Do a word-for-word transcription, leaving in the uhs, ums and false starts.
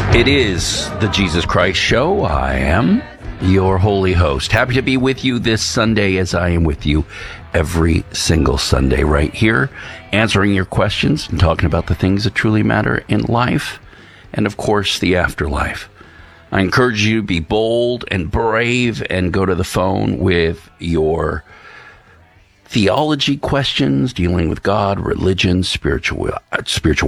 It is the Jesus Christ Show. I am your holy host. Happy to be with you this Sunday as I am with you every single Sunday right here, answering your questions and talking about the things that truly matter in life and, of course, the afterlife. I encourage you to be bold and brave and go to the phone with your theology questions dealing with God, religion, spiritual, spiritual